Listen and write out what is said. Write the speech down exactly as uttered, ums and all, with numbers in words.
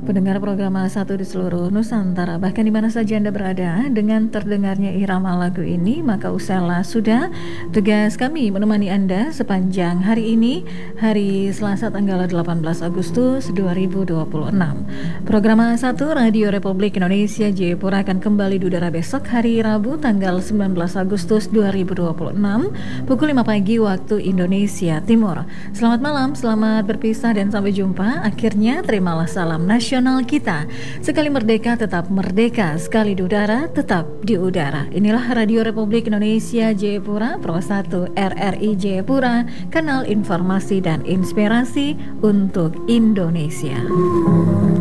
Pendengar program satu di seluruh Nusantara, bahkan di mana saja Anda berada, dengan terdengarnya irama lagu ini, maka usahlah sudah tugas kami menemani Anda sepanjang hari ini, hari Selasa tanggal delapan belas Agustus dua ribu dua puluh enam. Program satu Radio Republik Indonesia Jayapura akan kembali di udara besok hari Rabu tanggal sembilan belas Agustus dua ribu dua puluh enam pukul lima pagi waktu Indonesia Timur. Selamat malam, selamat berpisah dan sampai jumpa. Akhirnya terimalah salam nasional kita. Sekali merdeka tetap merdeka, sekali di udara tetap di udara. Inilah Radio Republik Indonesia Jayapura, Pro satu R R I Jayapura, kanal informasi dan inspirasi untuk Indonesia.